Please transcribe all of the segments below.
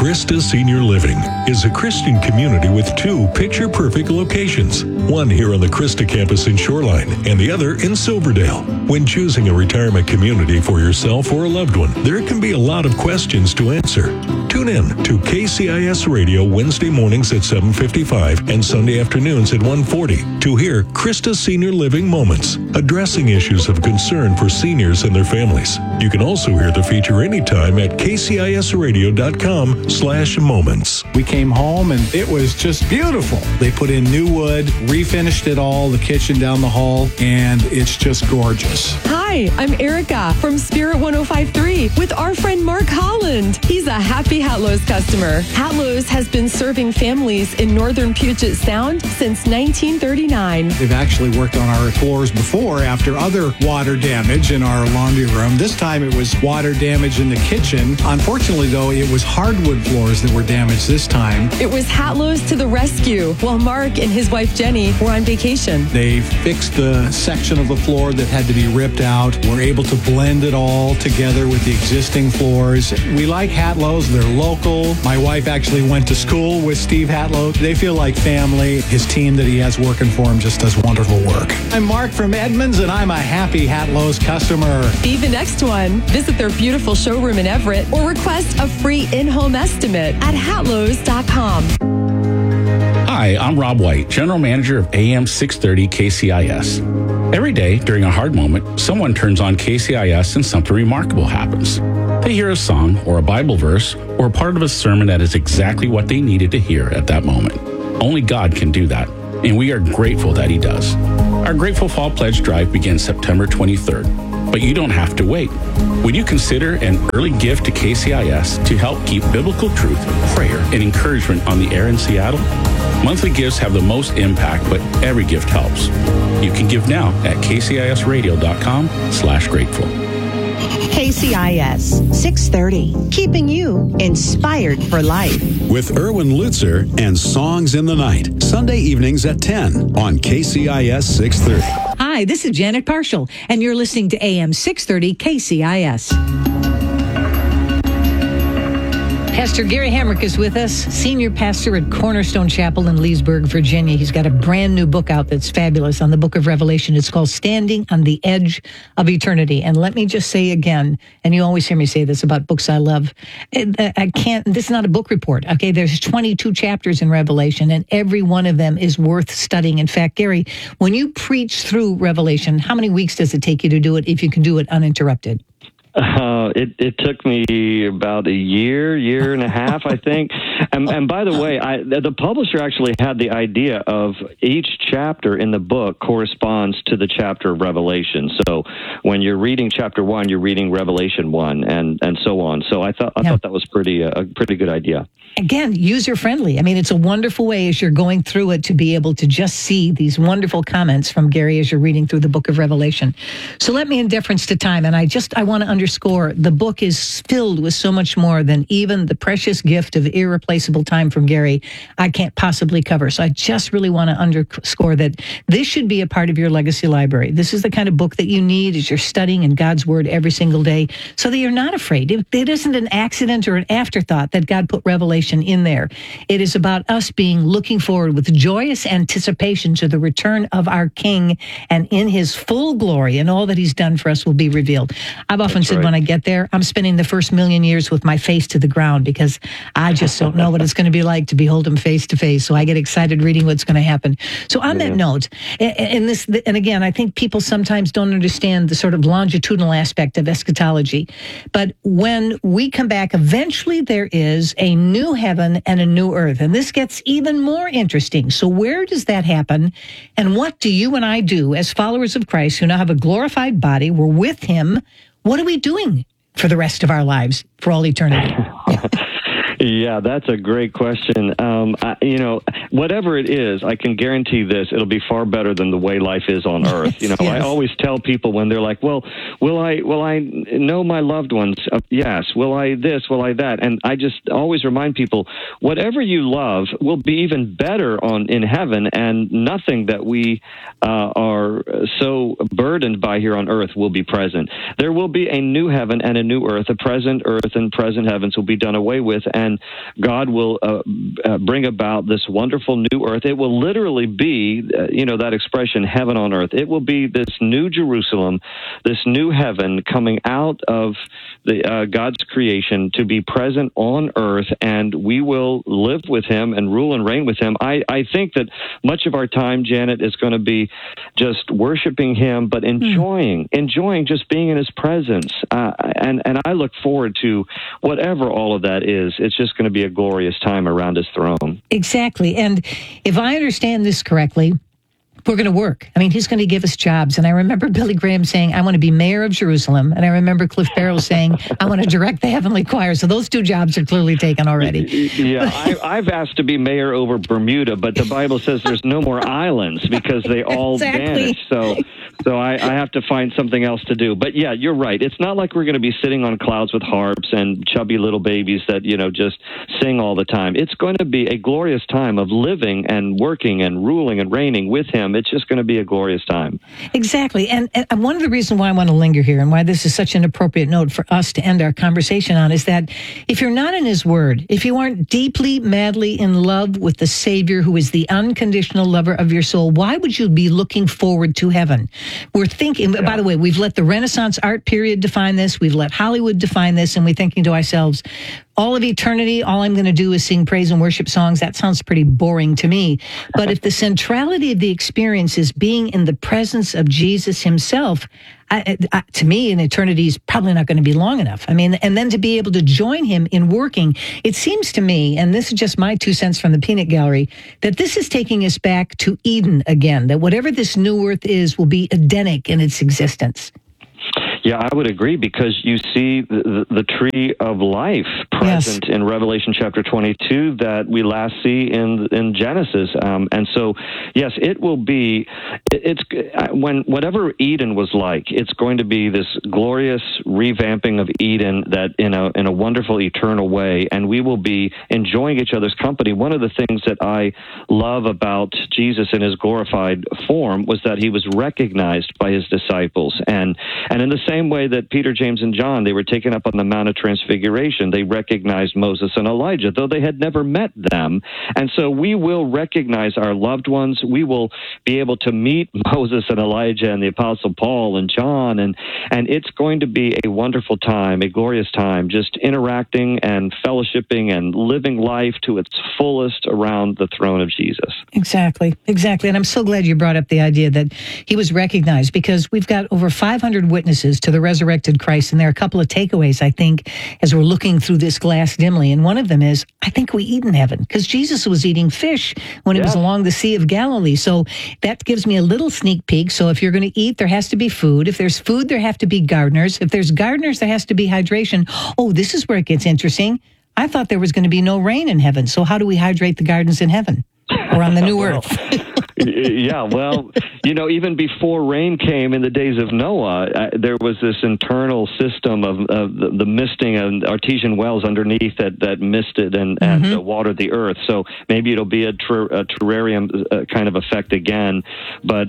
Christa Senior Living is a Christian community with two picture-perfect locations, one here on the Christa campus in Shoreline and the other in Silverdale. When choosing a retirement community for yourself or a loved one, there can be a lot of questions to answer. Tune in to KCIS Radio Wednesday mornings at 7:55 and Sunday afternoons at 1:40 to hear Christa Senior Living Moments, addressing issues of concern for seniors and their families. You can also hear the feature anytime at kcisradio.com/moments. We came home and it was just beautiful. They put in new wood, refinished it all, the kitchen down the hall, and it's just gorgeous. Hi, I'm Erica from Spirit 105.3 with our friend Mark Holland. He's a happy Hatlo's customer. Hatlo's has been serving families in northern Puget Sound since 1939. They've actually worked on our floors before after other water damage in our laundry room. This time it was water damage in the kitchen. Unfortunately, though, it was hardwood floors that were damaged this time. It was Hatlo's to the rescue while Mark and his wife Jenny were on vacation. They fixed the section of the floor that had to be ripped out. We're able to blend it all together with the existing floors. We like Hatlo's. They're local. My wife actually went to school with Steve Hatlo. They feel like family. His team that he has working for him just does wonderful work. I'm Mark from Edmonds, and I'm a happy Hatlo's customer. Be the next one. Visit their beautiful showroom in Everett or request a free in-home estimate at hatlos.com. Hi, I'm Rob White, General Manager of AM 630 KCIS. Every day during a hard moment, someone turns on KCIS and something remarkable happens. They hear a song or a Bible verse or a part of a sermon that is exactly what they needed to hear at that moment. Only God can do that, and we are grateful that He does. Our Grateful Fall Pledge Drive begins September 23rd, but you don't have to wait. Would you consider an early gift to KCIS to help keep biblical truth, prayer, and encouragement on the air in Seattle? Monthly gifts have the most impact, but every gift helps. You can give now at kcisradio.com/grateful. KCIS 630, keeping you inspired for life. With Erwin Lutzer and Songs in the Night, Sunday evenings at 10 on KCIS 630. Hi, this is Janet Parshall, and you're listening to AM 630 KCIS. Pastor Gary Hamrick is with us, senior pastor at Cornerstone Chapel in Leesburg, Virginia. He's got a brand new book out that's fabulous on the book of Revelation. It's called Standing on the Edge of Eternity. And let me just say again, and you always hear me say this about books I love, this is not a book report, okay? There's 22 chapters in Revelation, and every one of them is worth studying. In fact, Gary, when you preach through Revelation, how many weeks does it take you to do it if you can do it uninterrupted? It took me about a year and a half, I think. And by the way, the publisher actually had the idea of each chapter in the book corresponds to the chapter of Revelation. So when you're reading chapter 1, you're reading Revelation 1, and so on. So I thought that was a pretty good idea. Again, user-friendly. I mean, it's a wonderful way as you're going through it to be able to just see these wonderful comments from Gary as you're reading through the book of Revelation. So let me, in deference to time, and I want to underscore, the book is filled with so much more than even the precious gift of irreplaceable time from Gary I can't possibly cover. So I just really want to underscore that this should be a part of your legacy library. This is the kind of book that you need as you're studying in God's Word every single day so that you're not afraid. It isn't an accident or an afterthought that God put Revelation in there. It is about us looking forward with joyous anticipation to the return of our King, and in His full glory, and all that He's done for us will be revealed. I've often said when I get there, I'm spending the first million years with my face to the ground because I just don't know what it's going to be like to behold Him face to face. So I get excited reading what's going to happen. So on that note, and again, I think people sometimes don't understand the sort of longitudinal aspect of eschatology. But when we come back, eventually there is a new heaven and a new earth. And this gets even more interesting. So where does that happen? And what do you and I do as followers of Christ who now have a glorified body? We're with Him. What are we doing for the rest of our lives, for all eternity? Yeah, that's a great question. Whatever it is, I can guarantee this, it'll be far better than the way life is on earth. Yes. I always tell people when they're like, well, will I know my loved ones? Yes. Will I this? Will I that? And I just always remind people, whatever you love will be even better in heaven, and nothing that we are so burdened by here on earth will be present. There will be a new heaven and a new earth. The present earth and present heavens will be done away with, and when God will bring about this wonderful new earth. It will literally be, that expression, heaven on earth. It will be this new Jerusalem, this new heaven coming out of God's creation to be present on earth, and we will live with him and rule and reign with him. I think that much of our time, Janet, is going to be just worshiping him, but enjoying just being in his presence. And I look forward to whatever all of that is. It's just going to be a glorious time around his throne. Exactly. And if I understand this correctly, we're going to work. I mean, he's going to give us jobs. And I remember Billy Graham saying, I want to be mayor of Jerusalem. And I remember Cliff Barrow saying, I want to direct the heavenly choir. So those two jobs are clearly taken already. Yeah, I've asked to be mayor over Bermuda, but the Bible says there's no more islands because they all vanished. So I have to find something else to do. But yeah, you're right. It's not like we're going to be sitting on clouds with harps and chubby little babies that, just sing all the time. It's going to be a glorious time of living and working and ruling and reigning with him. It's just going to be a glorious time. Exactly. And one of the reasons why I want to linger here and why this is such an appropriate note for us to end our conversation on is that if you're not in his word, if you aren't deeply, madly in love with the Savior who is the unconditional lover of your soul, why would you be looking forward to heaven? We're thinking, by the way, we've let the Renaissance art period define this. We've let Hollywood define this. And we're thinking to ourselves, all of eternity, all I'm going to do is sing praise and worship songs. That sounds pretty boring to me. But if the centrality of the experience is being in the presence of Jesus himself, to me, an eternity is probably not going to be long enough. I mean, and then to be able to join him in working, it seems to me, and this is just my 2 cents from the peanut gallery, that this is taking us back to Eden again, that whatever this new earth is will be Edenic in its existence. Yeah, I would agree, because you see the tree of life present in Revelation chapter 22 that we last see in Genesis. And so, yes, it will be, when whatever Eden was like, it's going to be this glorious revamping of Eden that in a wonderful eternal way, and we will be enjoying each other's company. One of the things that I love about Jesus in his glorified form was that he was recognized by his disciples. And in the same way that Peter, James, and John, they were taken up on the Mount of Transfiguration, they recognized Moses and Elijah, though they had never met them. And so we will recognize our loved ones. We will be able to meet Moses and Elijah and the Apostle Paul and John, and it's going to be a wonderful time, a glorious time, just interacting and fellowshipping and living life to its fullest around the throne of Jesus. Exactly. And I'm so glad you brought up the idea that he was recognized, because we've got over 500 witnesses to the resurrected Christ, and there are a couple of takeaways, I think, as we're looking through this glass dimly, and one of them is, I think we eat in heaven, because Jesus was eating fish when he was along the Sea of Galilee, so that gives me a little sneak peek. So if you're going to eat, there has to be food. If there's food, there have to be gardeners. If there's gardeners, there has to be hydration. Oh, this is where it gets interesting. I thought there was going to be no rain in heaven, so how do we hydrate the gardens in heaven or on the new earth? Yeah, well, even before rain came in the days of Noah, there was this internal system of the misting and artesian wells underneath that misted and watered the earth. So maybe it'll be a terrarium kind of effect again. But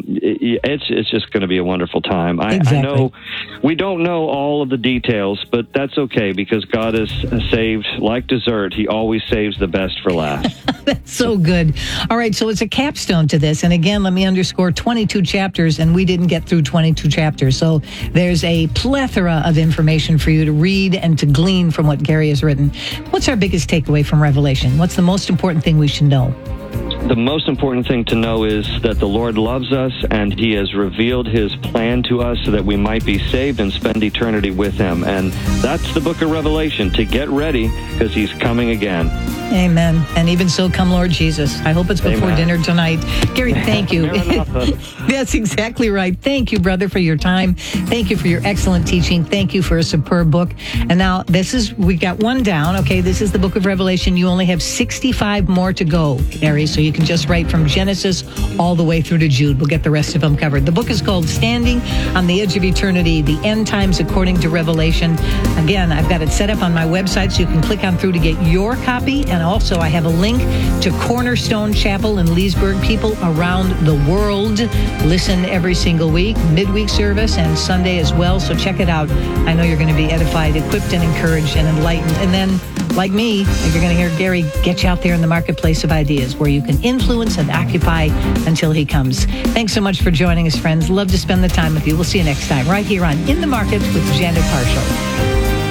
it's just going to be a wonderful time. I know we don't know all of the details, but that's okay, because God is saved like dessert. He always saves the best for last. That's so good. All right, so it's a capstone to this. And again, let me underscore 22 chapters, and we didn't get through 22 chapters. So there's a plethora of information for you to read and to glean from what Gary has written. What's our biggest takeaway from Revelation? What's the most important thing we should know? The most important thing to know is that the Lord loves us, and he has revealed his plan to us so that we might be saved and spend eternity with him. And that's the book of Revelation, to get ready, because he's coming again. Amen. And even so, come Lord Jesus. I hope it's before dinner tonight. Gary, thank you. That's exactly right. Thank you, brother, for your time. Thank you for your excellent teaching. Thank you for a superb book. And now we got one down. Okay, this is the book of Revelation. You only have 65 more to go, Gary. So you can just write from Genesis all the way through to Jude. We'll get the rest of them covered. The book is called Standing on the Edge of Eternity, the End Times According to Revelation. Again, I've got it set up on my website so you can click on through to get your copy. And also I have a link to Cornerstone Chapel in Leesburg. People around the world listen every single week, midweek service and Sunday as well. So check it out. I know you're going to be edified, equipped, and encouraged and enlightened. And then like me, you're going to hear Gary get you out there in the marketplace of ideas where you can influence and occupy until he comes. Thanks so much for joining us, friends. Love to spend the time with you. We'll see you next time right here on In the Market with Janet Parshall.